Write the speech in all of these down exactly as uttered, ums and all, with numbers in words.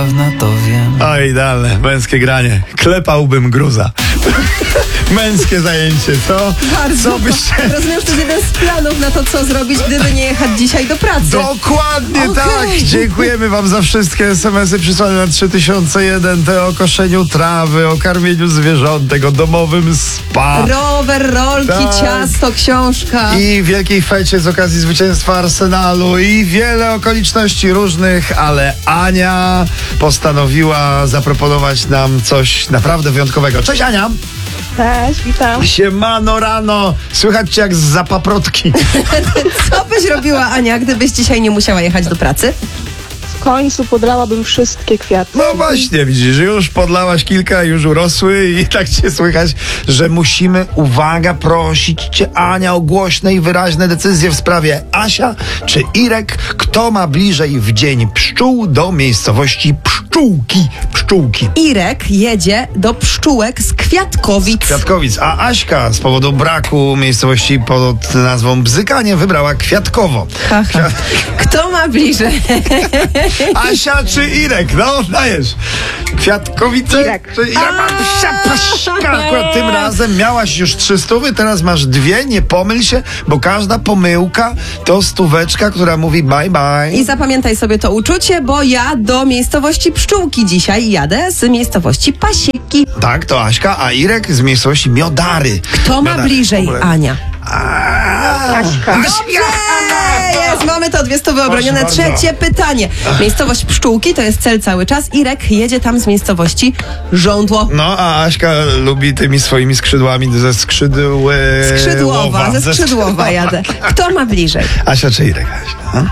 to wiem. O, idealne, męskie granie. Klepałbym gruza. Męskie zajęcie, co? Bardzo. Co byście... Rozumiem, że to jest jeden z planów na to, co zrobić, gdyby nie jechać dzisiaj do pracy. Dokładnie Okej. tak. Dziękujemy wam za wszystkie es em esy przysłane na trzy tysiące jeden. Te o koszeniu trawy, o karmieniu zwierzątek, o domowym spa. Rower, rolki, Tak. ciasto, książka. I wielkiej fecie z okazji zwycięstwa Arsenalu i wiele okoliczności różnych, ale Ania postanowiła zaproponować nam coś naprawdę wyjątkowego. Cześć Ania! Cześć, witam. Siemano rano! Słychać cię jak zza paprotki. Co byś robiła, Ania, gdybyś dzisiaj nie musiała jechać do pracy? W końcu podlałabym wszystkie kwiaty. No właśnie, widzisz, już podlałaś kilka, już urosły i tak cię słychać, że musimy, uwaga, prosić cię Ania o głośne i wyraźne decyzje w sprawie Asia czy Irek, kto ma bliżej w dzień pszczół do miejscowości Pszczółki. Pszczółki. Irek jedzie do pszczółek z Kwiatkowic. Kwiatkowic, a Aśka z powodu braku miejscowości pod nazwą Bzykanie wybrała Kwiatkowo. Ha, ha. Kto ma bliżej? Asia czy Irek? No, dajesz. Kwiatkowice Irek. czy Irek? Akurat tym razem miałaś już trzy stówy, teraz masz dwie, nie pomyl się, bo każda pomyłka to stóweczka, która mówi bye bye. I zapamiętaj sobie to uczucie, bo ja do miejscowości Pszczółki dzisiaj jadę z miejscowości Pasieki. Tak, to Aśka, a Irek z miejscowości Miodary. Kto ma Miodary. bliżej, W ogóle- Ania? A, Aśka. Eee, Jest, mamy to dwie stówy obronione. Proszę bardzo. Trzecie pytanie. Miejscowość Pszczółki to jest cel cały czas. Irek jedzie tam z miejscowości Żądło. No, a Aśka lubi tymi swoimi skrzydłami ze skrzydły... Skrzydłowa, ze skrzydłowa jadę. Kto ma bliżej? Asia czy Irek? Aśka, no?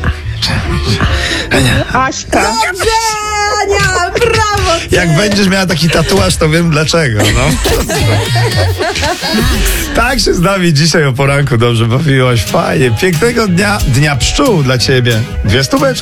Ania. Aśka. Dobrze, Ania, brawo! Ty. Jak będziesz miała taki tatuaż, to wiem dlaczego, no. Tak się z nami dzisiaj o poranku dobrze bawiłaś. Fajnie. Pięknego dnia, dnia pszczół dla ciebie. Dwie stóweczki.